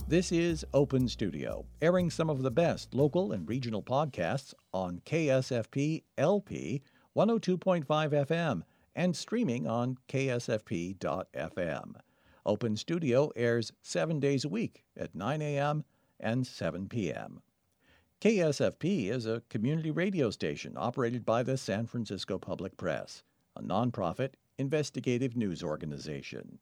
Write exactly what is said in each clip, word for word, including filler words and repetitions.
This is Open Studio, airing some of the best local and regional podcasts on K S F P L P one oh two point five F M and streaming on K S F P dot F M. Open Studio airs seven days a week at nine a.m. and seven p.m. K S F P is a community radio station operated by the San Francisco Public Press, a nonprofit investigative news organization.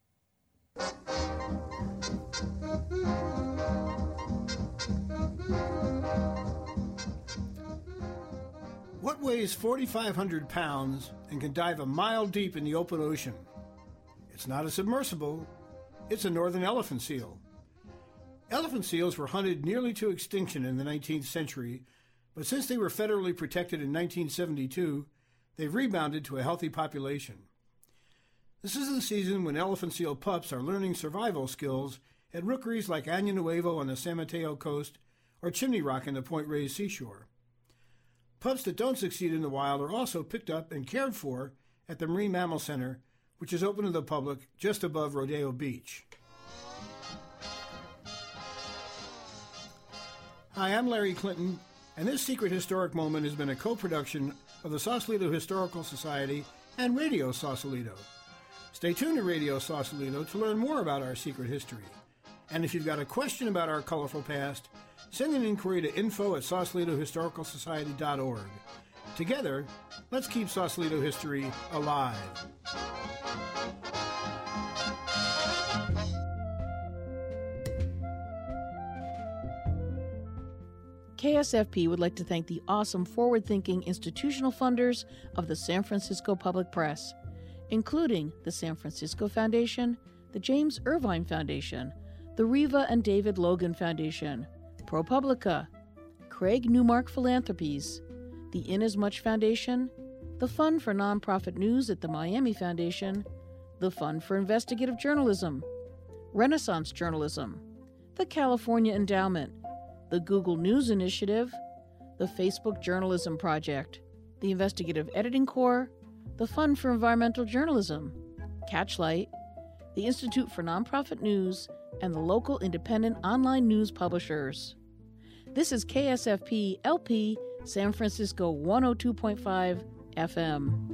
What weighs forty-five hundred pounds and can dive a mile deep in the open ocean? It's not a submersible, it's a northern elephant seal. Elephant seals were hunted nearly to extinction in the nineteenth century, but since they were federally protected in nineteen seventy-two, they've rebounded to a healthy population. This is the season when elephant seal pups are learning survival skills at rookeries like Año Nuevo on the San Mateo coast or Chimney Rock in the Point Reyes seashore. Pups that don't succeed in the wild are also picked up and cared for at the Marine Mammal Center, which is open to the public just above Rodeo Beach. Hi, I'm Larry Clinton, and this Secret Historic Moment has been a co-production of the Sausalito Historical Society and Radio Sausalito. Stay tuned to Radio Sausalito to learn more about our secret history. And if you've got a question about our colorful past, send an inquiry to info at sausalito historical society dot org. Together, let's keep Sausalito history alive. K S F P would like to thank the awesome forward-thinking institutional funders of the San Francisco Public Press, including the San Francisco Foundation, the James Irvine Foundation, the Riva and David Logan Foundation, ProPublica, Craig Newmark Philanthropies, the Inasmuch Foundation, the Fund for Nonprofit News at the Miami Foundation, the Fund for Investigative Journalism, Renaissance Journalism, the California Endowment, the Google News Initiative, the Facebook Journalism Project, the Investigative Editing Corps, the Fund for Environmental Journalism, Catchlight, the Institute for Nonprofit News, and the local independent online news publishers. This is K S F P L P San Francisco one oh two point five F M.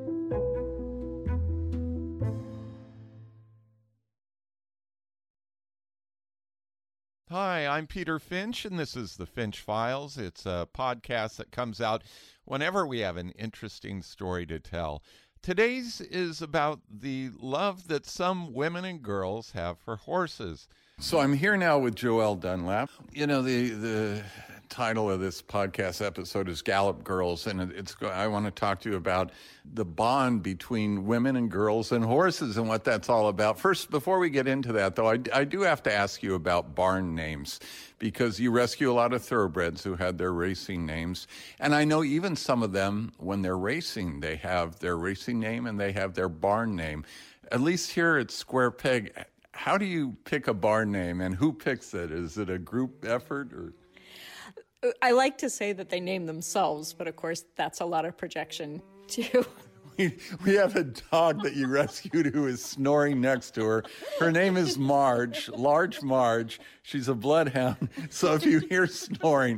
Hi, I'm Peter Finch, and this is the Finch Files. It's a podcast that comes out whenever we have an interesting story to tell. Today's is about the love that some women and girls have for horses. So I'm here now with Joelle Dunlap. You know, the the title of this podcast episode is Gallop Girls, and it's I want to talk to you about the bond between women and girls and horses and what that's all about. First, before we get into that, though, I, I do have to ask you about barn names, because you rescue a lot of thoroughbreds who had their racing names. And I know even some of them, when they're racing, they have their racing name and they have their barn name. At least here at Square Peg, how do you pick a barn name, and who picks it? Is it a group effort? Or? I like to say that they name themselves, but of course that's a lot of projection too. We, we have a dog that you rescued who is snoring next to her. Her name is Marge, Large Marge. She's a bloodhound. So if you hear snoring,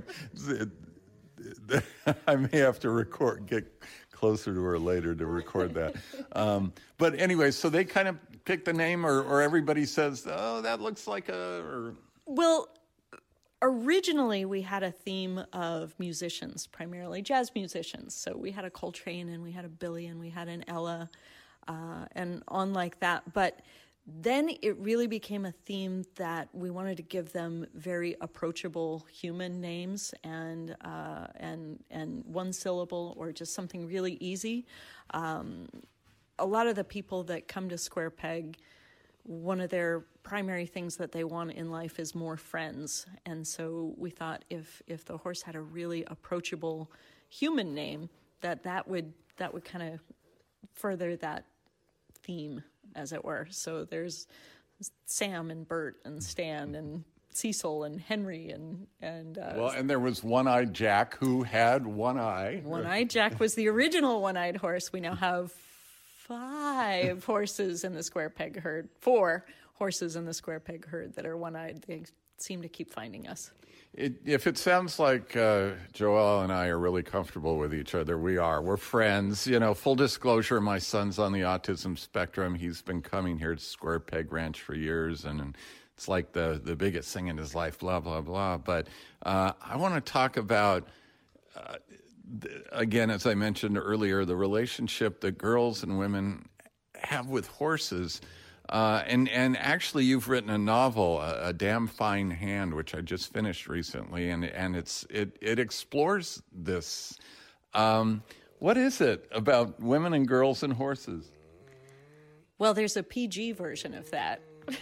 I may have to record, get closer to her later to record that. Um, but anyway, so they kind of pick the name, or, or everybody says, oh, that looks like a... Or... Well, originally we had a theme of musicians, primarily jazz musicians. So we had a Coltrane, and we had a Billy, and we had an Ella, uh, and on like that. But then it really became a theme that we wanted to give them very approachable human names, and uh, and and one syllable, or just something really easy. Um, a lot of the people that come to Square Peg, one of their primary things that they want in life is more friends. And so we thought if if the horse had a really approachable human name, that that would that would kind of further that theme, as it were. So there's Sam and Bert and Stan and Cecil and Henry and and uh, well, and there was One-Eyed Jack, who had one eye. One-Eyed Jack was the original one-eyed horse. We now have five horses in the Square Peg herd. Four horses in the square peg herd that are one-eyed. They seem to keep finding us. It, if it sounds like uh, Joelle and I are really comfortable with each other, we are. We're friends. You know, full disclosure, my son's on the autism spectrum. He's been coming here to Square Peg Ranch for years, and, and it's like the, the biggest thing in his life, blah, blah, blah. But uh, I want to talk about, uh, th- again, as I mentioned earlier, the relationship that girls and women have with horses. Uh, and, and actually, you've written a novel, a, a Damn Fine Hand, which I just finished recently, and, and it's it, it explores this. Um, what is it about women and girls and horses? Well, there's a P G version of that.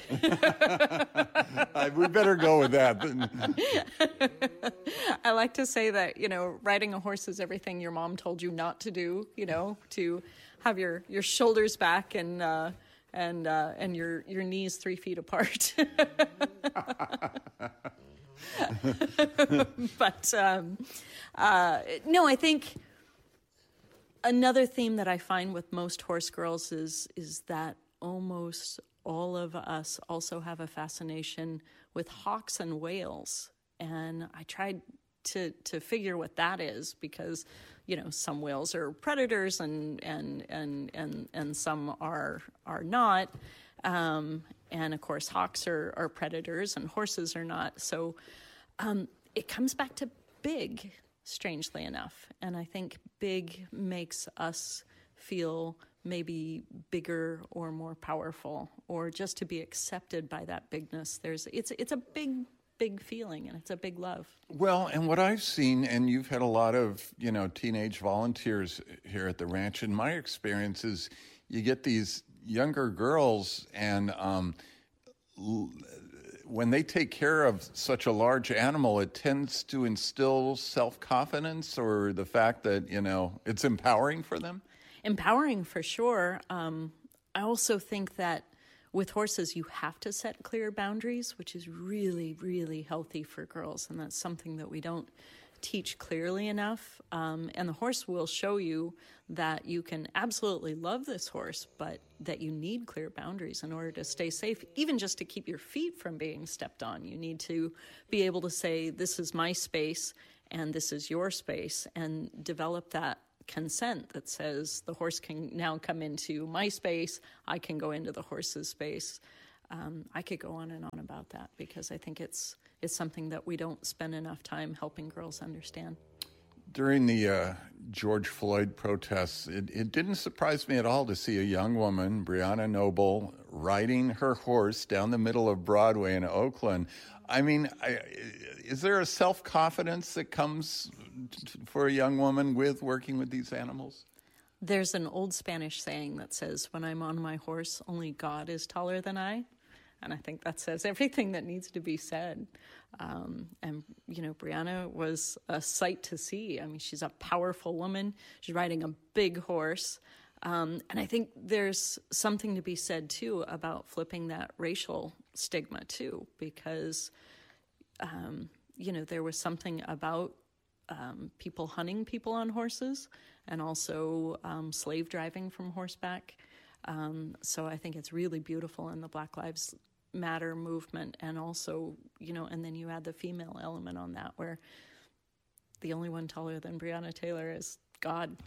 We better go with that. I like to say that, you know, riding a horse is everything your mom told you not to do, you know, to have your, your shoulders back and... Uh, and uh, and your your knees three feet apart. But um, uh, no, I think another theme that I find with most horse girls is is that almost all of us also have a fascination with hawks and whales, and I tried to to figure what that is because, you know, some whales are predators and and and and, and some are are not, um, and of course hawks are, are predators and horses are not. So um, it comes back to big, strangely enough, and I think big makes us feel maybe bigger or more powerful, or just to be accepted by that bigness. There's it's it's a big. big feeling, and it's a big love. Well, and what I've seen, and you've had a lot of, you know, teenage volunteers here at the ranch, and my experience is you get these younger girls, and um, l- when they take care of such a large animal, it tends to instill self-confidence, or the fact that, you know, it's empowering for them? Empowering for sure. Um, I also think that with horses, you have to set clear boundaries, which is really, really healthy for girls. And that's something that we don't teach clearly enough. Um, and the horse will show you that you can absolutely love this horse, but that you need clear boundaries in order to stay safe, even just to keep your feet from being stepped on. You need to be able to say, this is my space and this is your space, and develop that consent that says the horse can now come into my space, I can go into the horse's space. Um, I could go on and on about that because I think it's it's something that we don't spend enough time helping girls understand. During the uh, George Floyd protests, it, it didn't surprise me at all to see a young woman, Brianna Noble, riding her horse down the middle of Broadway in Oakland. I mean, I, is there a self-confidence that comes for a young woman with working with these animals? There's an old Spanish saying that says, when I'm on my horse, only God is taller than I. And I think that says everything that needs to be said. Um, and, you know, Brianna was a sight to see. I mean, she's a powerful woman. She's riding a big horse. Um, and I think there's something to be said, too, about flipping that racial stigma, too, because, um, you know, there was something about um, people hunting people on horses and also um, slave driving from horseback. Um, so I think it's really beautiful in the Black Lives Matter movement, and also, you know, and then you add the female element on that, where the only one taller than Breonna Taylor is God.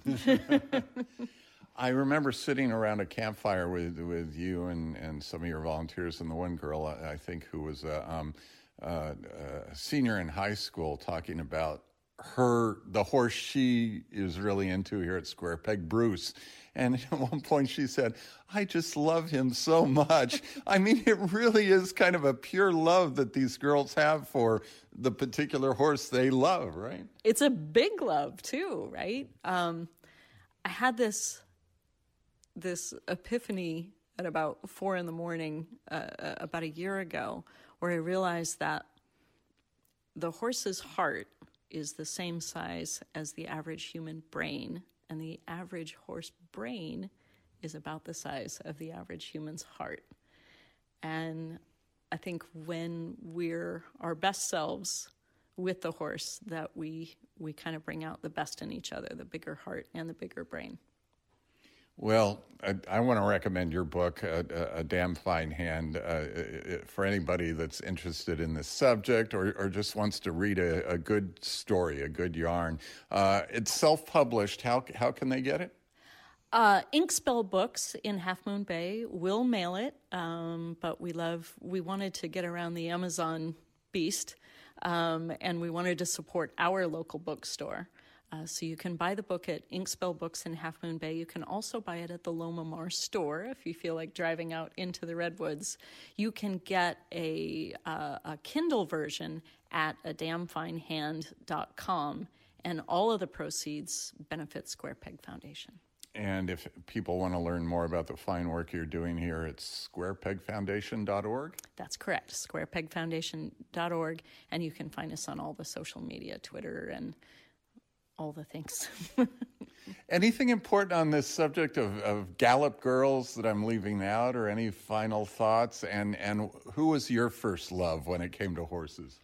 I remember sitting around a campfire with with you and, and some of your volunteers, and the one girl, I think, who was a, um, uh, a senior in high school, talking about her, the horse she is really into here at Square Peg, Bruce. And at one point she said, I just love him so much. I mean, it really is kind of a pure love that these girls have for the particular horse they love, right? It's a big love too, right? Um, I had this this epiphany at about four in the morning uh, about a year ago, where I realized that the horse's heart is the same size as the average human brain, and the average horse brain is about the size of the average human's heart. And I think when we're our best selves with the horse, that we we kind of bring out the best in each other, the bigger heart and the bigger brain. Well, I, I want to recommend your book, A, a, a Damn Fine Hand, uh, for anybody that's interested in this subject or, or just wants to read a, a good story, a good yarn. Uh, it's self-published. How how can they get it? Uh, Inkspell Books in Half Moon Bay will mail it, um, but we love we wanted to get around the Amazon beast, um, and we wanted to support our local bookstore. Uh, so you can buy the book at Inkspell Books in Half Moon Bay. You can also buy it at the Loma Mar store if you feel like driving out into the Redwoods. You can get a, uh, a Kindle version at a damn fine hand dot com, and all of the proceeds benefit Square Peg Foundation. And if people want to learn more about the fine work you're doing here, it's square peg foundation dot org? That's correct, square peg foundation dot org, and you can find us on all the social media, Twitter and all the things. Anything important on this subject of, of Gallup girls that I'm leaving out, or any final thoughts? And, and who was your first love when it came to horses?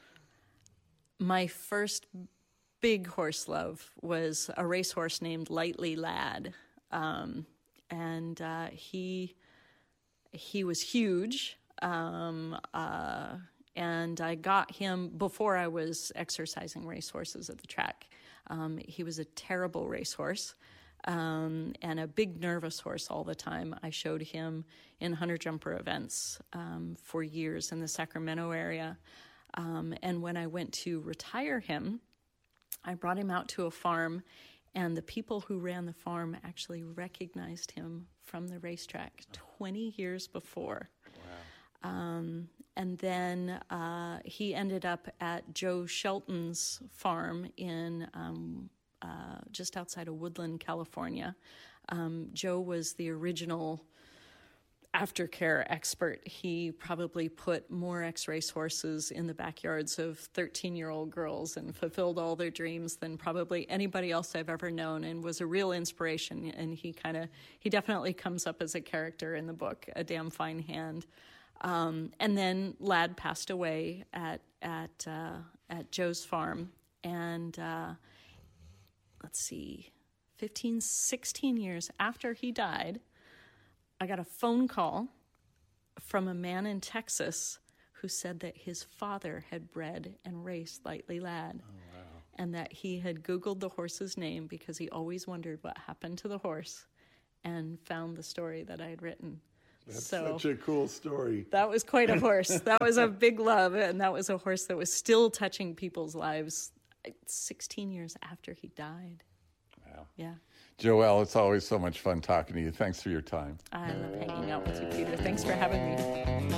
My first big horse love was a racehorse named Lightly Lad. Um, and uh, he he was huge. Um, uh, and I got him before I was exercising racehorses at the track. Um, he was a terrible racehorse um, and a big nervous horse all the time. I showed him in hunter jumper events um, for years in the Sacramento area. Um, and when I went to retire him, I brought him out to a farm, and the people who ran the farm actually recognized him from the racetrack twenty years before. Wow. Um, and then uh, he ended up at Joe Shelton's farm in um, uh, just outside of Woodland, California. Um, Joe was the original aftercare expert. He probably put more ex-race horses in the backyards of thirteen-year-old girls and fulfilled all their dreams than probably anybody else I've ever known, and was a real inspiration. And he kind of, he definitely comes up as a character in the book, A Damn Fine Hand. Um, and then Lad passed away at at uh, at Joe's farm, and uh, let's see, fifteen, sixteen years after he died, I got a phone call from a man in Texas who said that his father had bred and raced Lightly Lad. Oh, wow. And that he had Googled the horse's name because he always wondered what happened to the horse, and found the story that I had written. That's so, such a cool story. That was quite a horse. That was a big love, and that was a horse that was still touching people's lives sixteen years after he died. Wow. Yeah. Joelle, it's always so much fun talking to you. Thanks for your time. I love hanging out with you, Peter. Thanks for having me.